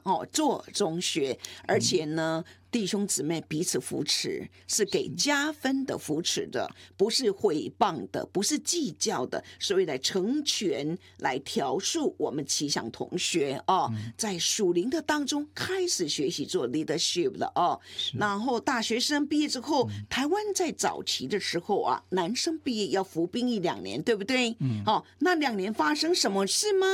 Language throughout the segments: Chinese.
做中学，而且呢弟兄姊妹彼此扶持，是给加分的扶持的，不是毁谤的，不是计较的，所以来成全，来调述我们奇想同学在属灵的当中开始学习做 leadership 了然后大学生毕业之后，台湾在早期的时候男生毕业要服兵役2年，对不对？那2年发生什么事吗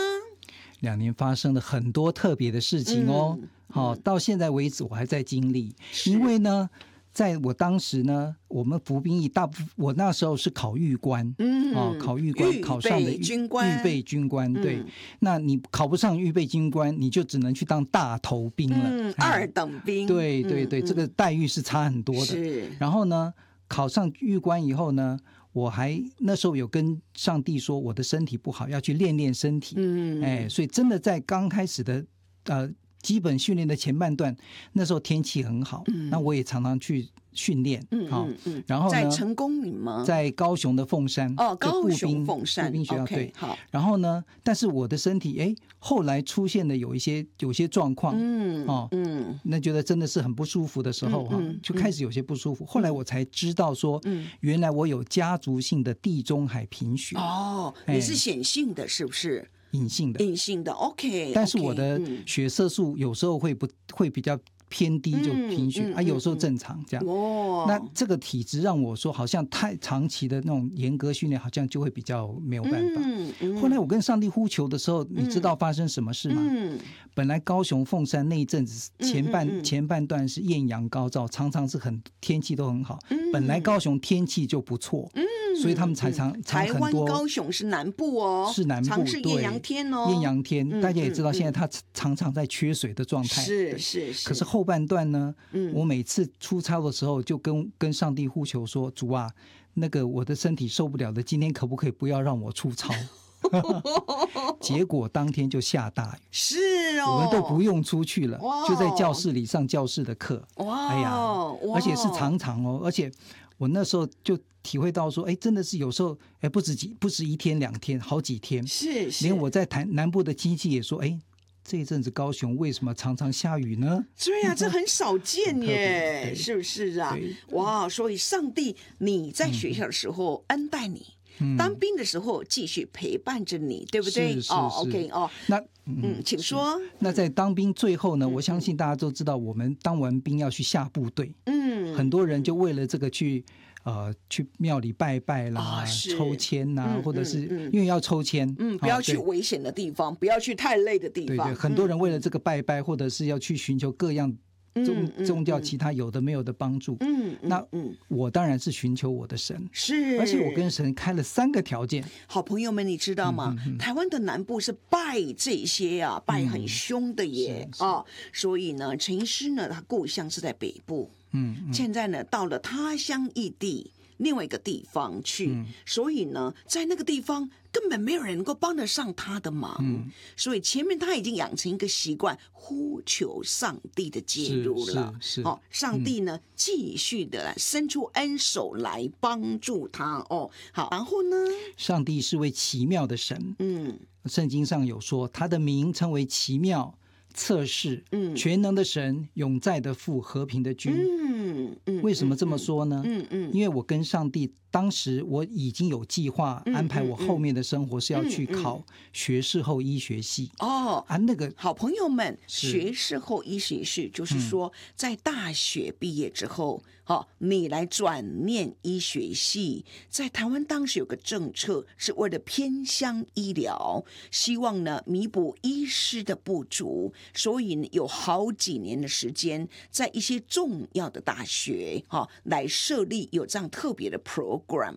？2年发生了很多特别的事情到现在为止我还在经历，因为呢在我当时呢，我们服兵役我那时候是考预官，考预官考上的预备军官，对，那你考不上预备军官，你就只能去当大头兵了 ，2等兵， 对对对，这个待遇是差很多的。 是， 然后呢，考上预官以后呢，我还那时候有跟上帝说，我的身体不好，要去练练身体，所以真的在刚开始的基本训练的前半段，那时候天气很好，那我也常常去训练，然后呢， 在成功岭吗？ 在高雄的凤山， 高雄凤山步兵学校，对， 好。 然后呢，但是我的身体，后来出现了有些状况，那觉得真的是很不舒服的时候，就开始有些不舒服。后来我才知道说，原来我有家族性的地中海贫血。 你是显性的，是不是？ 隐性的 OK， 但是我的血色素有时候会比较偏低，就贫血有时候正常这样。那这个体质让我说，好像太长期的那种严格训练，好像就会比较没有办法。后来我跟上帝呼求的时候，你知道发生什么事吗？本来高雄凤山那一阵子前半段是艳阳高照，常常是天气都很好。本来高雄天气就不错，所以他们才常很多。 台湾高雄是南部是南部， 常是艳阳天艳阳天，大家也知道，现在它常常在缺水的状态。 是。 可是后半段呢，我每次出操的时候，就跟上帝呼求说：“主啊，那个我的身体受不了的，今天可不可以不要让我出操？”结果当天就下大雨， 是我们都不用出去了，就在教室里上教室的课。而且是常常而且我那时候就体会到说，真的是有时候不止1天2天，好几天。 是连我在南部的亲戚也说，这一阵子高雄为什么常常下雨呢？ 对啊，这很少见耶，是不是啊？所以上帝你在学校的时候恩待你，当兵的时候继续陪伴着你，对不对？OK 那请说。 那在当兵最后呢，我相信大家都知道，我们当完兵要去下部队，很多人就为了这个去庙里拜拜啦，抽签啦，或者是因为要抽签， 不要去危险的地方，不要去太累的地方。 对，很多人为了这个拜拜，或者是要去寻求各样宗教其他有的没有的帮助。那我当然是寻求我的神， 是， 而且我跟神开了3个条件。 好朋友们，你知道吗？台湾的南部是拜这些拜很凶的耶所以呢，陈医师呢，他故乡是在北部。现在呢，到了他乡异地，另外一个地方去，所以呢，在那个地方根本没有人能够帮得上他的忙，所以前面他已经养成一个习惯，呼求上帝的介入了。上帝呢，继续的伸出恩手来帮助他好，然后呢， 上帝是位奇妙的神，圣经上有说，他的名称为奇妙、测试、全能的神、永在的父、和平的君。为什么这么说呢？因为我跟上帝当时我已经有计划安排我后面的生活是要去考学士后医学系。那个好朋友们，学士后医学系就是说在大学毕业之后你来转念医学系。在台湾当时有个政策是为了偏乡医疗，希望呢弥补医师的不足，所以有好几年的时间在一些重要的大学来设立有这样特别的 program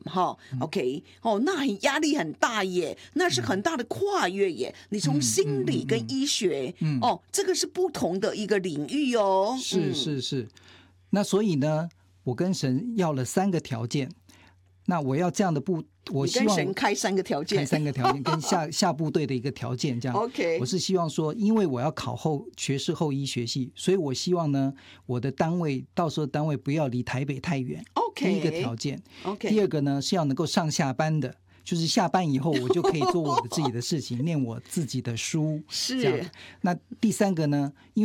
OK 那压力很大耶，那是很大的跨越耶，你从心理跟医学这个是不同的一个领域是那所以呢，我跟神要了3个条件。那我要这样的我希望跟神开3个条件， 跟下部队的一个条件这样。 OK， 我是希望说，因为我要考学士后医学系，所以我希望呢，我的到时候单位不要离台北太远。 OK， 第一个条件。第二个呢，是要能够上下班的，就是下班以后我就可以做我的自己的事情，念我自己的书。 是。 这样。那第3个呢，因为